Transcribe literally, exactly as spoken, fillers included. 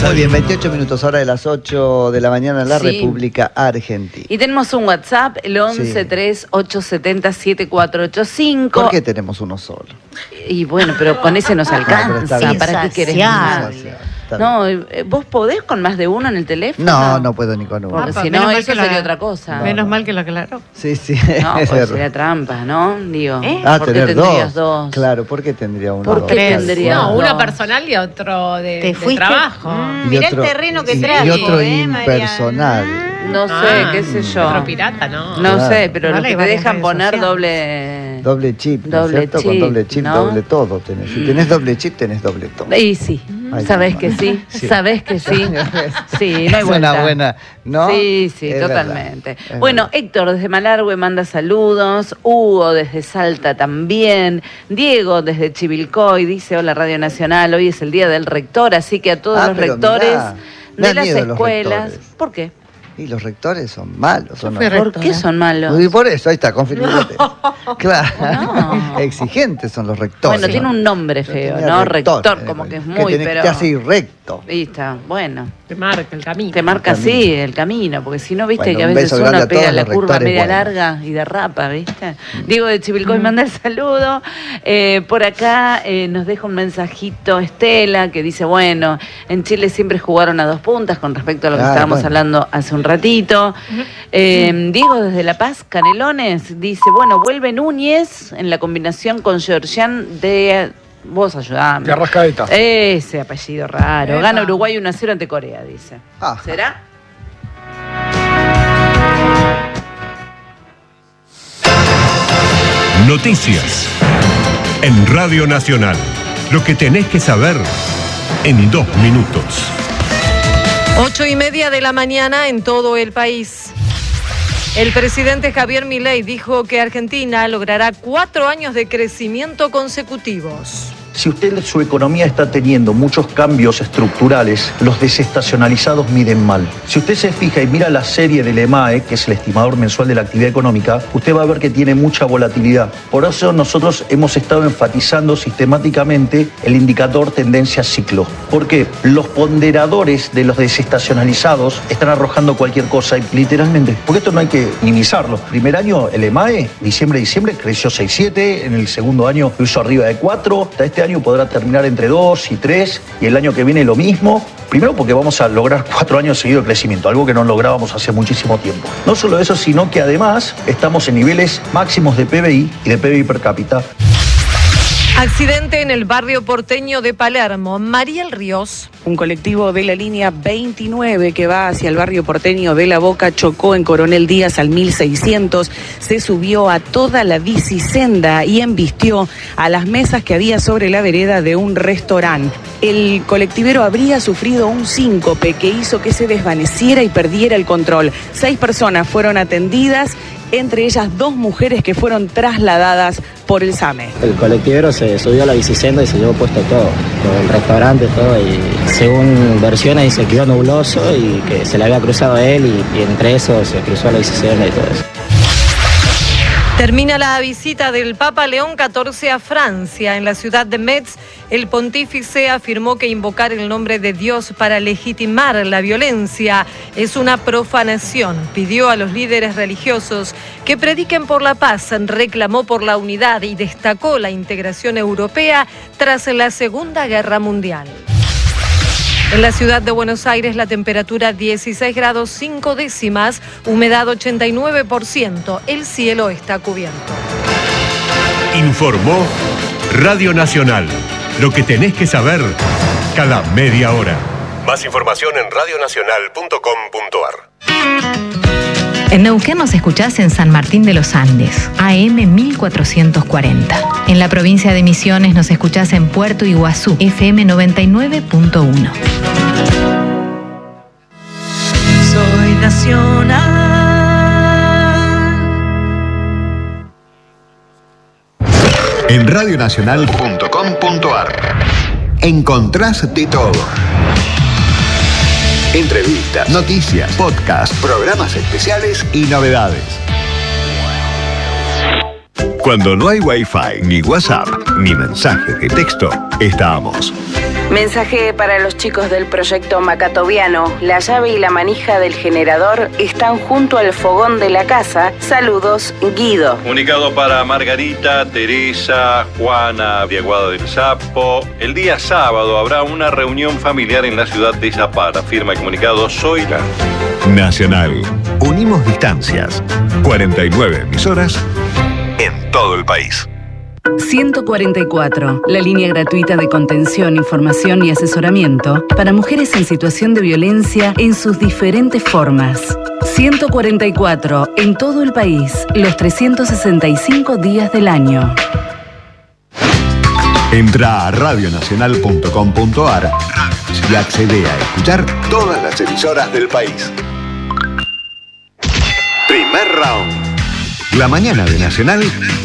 Muy bien, veintiocho minutos, hora de las ocho de la mañana en la sí. República Argentina. Y tenemos un WhatsApp, el once, sí. tres, ocho siete cero, siete cuatro ocho cinco. ¿Por qué tenemos uno solo? Y bueno, pero con ese nos alcanza. No, ¿Para qué querés más? No, ¿vos podés con más de uno en el teléfono? No, no puedo ni con uno. Porque si no, eso sería otra cosa. No, menos no. mal que lo aclaró. Sí, sí. No, pues sería trampa, ¿no? Digo, ¿Eh? Ah, ¿por qué tener tendrías dos? dos? Claro, ¿por qué tendría uno? ¿Por qué dos? tendría No, dos? uno personal y otro de, ¿Te de fuiste? trabajo. Mm, mirá el terreno que trae. Y otro eh, impersonal. No sé, ah, qué sé yo. Otro pirata, ¿no? No claro. sé, pero Vale, los que te dejan poner sociales. doble... Doble chip, ¿no doble es cierto? chip, Con doble chip, ¿no? doble todo tenés. Si tenés doble chip, tenés doble todo. Y sí, Ay, sabés no, que sí, sí. sabés que sí. Sí, no hay Es vuelta. una buena, ¿no? Sí, sí, Es totalmente. verdad, es Bueno, verdad. Héctor desde Malargüe manda saludos, Hugo desde Salta también, Diego desde Chivilcoy dice, hola Radio Nacional, hoy es el día del rector, así que a todos Ah, los pero rectores mirá, me de dan las miedo los escuelas, rectores. ¿por qué? Y los rectores son malos, ¿o no? fui ¿Por qué son malos? Y por eso, ahí está, confirmate. Claro, No. Exigentes son los rectores. Bueno, tiene un nombre Yo feo, tenía ¿no? Rector, rector, como que es que muy, tenés- pero... te hace ir recto. Ahí está, bueno. Te marca el camino. Te marca El camino. así el camino, porque si no, viste Bueno, que a un veces beso grande uno a todos pega la los curva rectores media buenos. larga y derrapa, ¿viste? Diego de Chivilcoy manda el saludo. Eh, por acá eh, nos deja un mensajito Estela que dice, bueno, en Chile siempre jugaron a dos puntas con respecto a lo que Ah, estábamos bueno. hablando hace un ratito. Eh, Diego desde La Paz, Canelones, dice, bueno, vuelve Núñez en la combinación con Georgian de... Vos ayudame. De Arrascaeta. Ese apellido raro. Epa. Gana Uruguay uno a cero ante Corea, dice. Ah. ¿Será? Noticias en Radio Nacional. Lo que tenés que saber en dos minutos. Ocho y media de la mañana en todo el país. El presidente Javier Milei dijo que Argentina logrará cuatro años de crecimiento consecutivos. Si usted, su economía está teniendo muchos cambios estructurales, los desestacionalizados miden mal. Si usted se fija y mira la serie del E M A E, que es el estimador mensual de la actividad económica, usted va a ver que tiene mucha volatilidad. Por eso nosotros hemos estado enfatizando sistemáticamente el indicador tendencia ciclo. ¿Por qué? Los ponderadores de los desestacionalizados están arrojando cualquier cosa, y literalmente, porque esto no hay que minimizarlo. Primer año, el E M A E, diciembre-diciembre, creció seis siete, en el segundo año lo hizo arriba de cuatro, hasta este año podrá terminar entre dos y tres, y el año que viene lo mismo. Primero porque vamos a lograr cuatro años seguidos de crecimiento, algo que no lográbamos hace muchísimo tiempo. No solo eso, sino que además estamos en niveles máximos de P B I y de P B I per cápita. Accidente en el barrio porteño de Palermo. Mariel Ríos. Un colectivo de la línea veintinueve que va hacia el barrio porteño de La Boca chocó en Coronel Díaz al mil seiscientos, se subió a toda la bicisenda y embistió a las mesas que había sobre la vereda de un restaurante. El colectivero habría sufrido un síncope que hizo que se desvaneciera y perdiera el control. Seis personas fueron atendidas, entre ellas dos mujeres que fueron trasladadas por el SAME. El colectivero se subió a la bicisenda y se llevó puesto todo, todo el restaurante, todo, y según versiones dice que iba nubloso y que se le había cruzado a él y, y entre eso se cruzó a la bicisenda y todo eso. Termina la visita del Papa León catorce a Francia. En la ciudad de Metz, el pontífice afirmó que invocar el nombre de Dios para legitimar la violencia es una profanación. Pidió a los líderes religiosos que prediquen por la paz, reclamó por la unidad y destacó la integración europea tras la Segunda Guerra Mundial. En la ciudad de Buenos Aires la temperatura dieciséis grados cinco décimas, humedad ochenta y nueve por ciento, el cielo está cubierto. Informó Radio Nacional. Lo que tenés que saber cada media hora. Más información en radio nacional punto com punto ar. En Neuquén nos escuchás en San Martín de los Andes, A M mil cuatrocientos cuarenta. En la provincia de Misiones nos escuchás en Puerto Iguazú, F M noventa y nueve punto uno. Soy nacional. En radio nacional punto com punto ar encontrás de todo. Entrevistas, noticias, podcasts, programas especiales y novedades. Cuando no hay Wi-Fi, ni WhatsApp, ni mensajes de texto, estamos. Mensaje para los chicos del proyecto Macatoviano. La llave y la manija del generador están junto al fogón de la casa. Saludos, Guido. Comunicado para Margarita, Teresa, Juana, de Aguada del Sapo. El día sábado habrá una reunión familiar en la ciudad de Zapara. Firma el comunicado Zoila. Nacional. Unimos distancias. cuarenta y nueve emisoras en todo el país. ciento cuarenta y cuatro, la línea gratuita de contención, información y asesoramiento para mujeres en situación de violencia en sus diferentes formas. ciento cuarenta y cuatro, en todo el país, los trescientos sesenta y cinco días del año. Entra a radio nacional punto com punto ar y accede a escuchar todas las emisoras del país. Primer round. La mañana de Nacional